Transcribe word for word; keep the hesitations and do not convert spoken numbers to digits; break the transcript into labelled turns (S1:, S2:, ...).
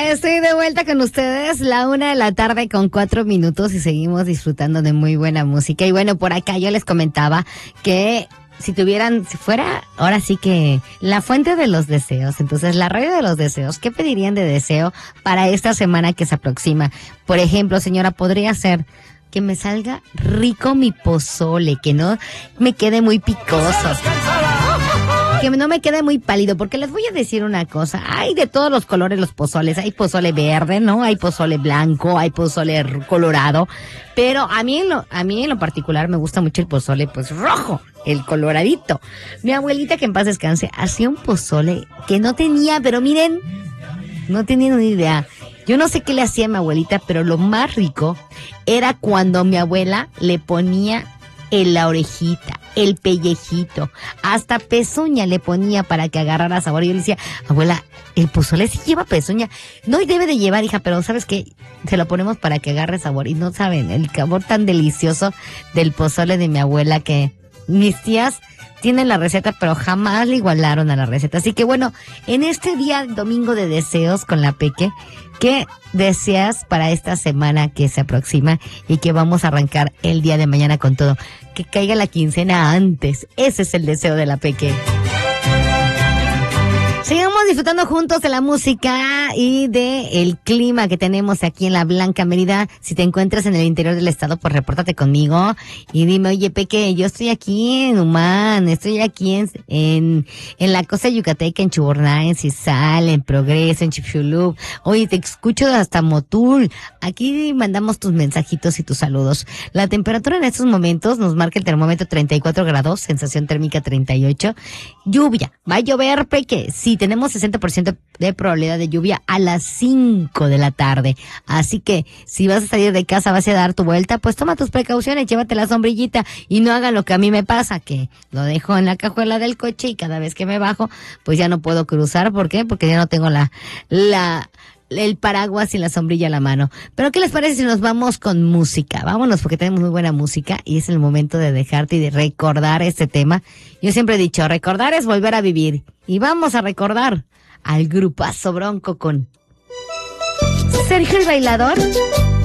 S1: Estoy de vuelta con ustedes, la una de la tarde con cuatro minutos y seguimos disfrutando de muy buena música. Y bueno, por acá yo les comentaba que si tuvieran, si fuera ahora sí que la fuente de los deseos, entonces la radio de los deseos, ¿qué pedirían de deseo para esta semana que se aproxima? Por ejemplo, señora, podría ser que me salga rico mi pozole, que no me quede muy picoso, que no me quede muy pálido, porque les voy a decir una cosa, hay de todos los colores los pozoles, hay pozole verde, ¿no? Hay pozole blanco, hay pozole colorado, pero a mí en lo, a mí en lo particular me gusta mucho el pozole pues rojo, el coloradito. Mi abuelita, que en paz descanse, hacía un pozole que no tenía, pero miren, no tenía ni idea. Yo no sé qué le hacía a mi abuelita, pero lo más rico era cuando mi abuela le ponía en la orejita, el pellejito, hasta pezuña le ponía para que agarrara sabor. Y yo le decía, abuela, el pozole sí lleva pezuña. No debe de llevar, hija, pero ¿sabes qué? Se lo ponemos para que agarre sabor. Y no saben el sabor tan delicioso del pozole de mi abuela, que mis tías tienen la receta, pero jamás le igualaron a la receta. Así que bueno, en este día domingo de deseos con la Peque, ¿qué deseas para esta semana que se aproxima y que vamos a arrancar el día de mañana con todo? Que caiga la quincena antes. Ese es el deseo de la Peque. Sigamos disfrutando juntos de la música y de el clima que tenemos aquí en la Blanca Mérida. Si te encuentras en el interior del estado, pues repórtate conmigo y dime, oye, Peque, yo estoy aquí en Humán, estoy aquí en en, en la costa yucateca, en Chuburná, en Cisal, en Progreso, en Chipchulup. Oye, te escucho hasta Motul. Aquí mandamos tus mensajitos y tus saludos. La temperatura en estos momentos nos marca el termómetro treinta y cuatro grados, sensación térmica treinta y ocho. Lluvia, va a llover, Peque. Sí, tenemos sesenta por ciento de probabilidad de lluvia a las cinco de la tarde. Así que si vas a salir de casa, vas a dar tu vuelta, pues toma tus precauciones, llévate la sombrillita y no hagan lo que a mí me pasa, que lo dejo en la cajuela del coche y cada vez que me bajo, pues ya no puedo cruzar. ¿Por qué? Porque ya no tengo la, la, el paraguas y la sombrilla a la mano. Pero ¿qué les parece si nos vamos con música? Vámonos, porque tenemos muy buena música y es el momento de dejarte y de recordar este tema. Yo siempre he dicho, recordar es volver a vivir. Y vamos a recordar al grupazo Bronco con Sergio el Bailador.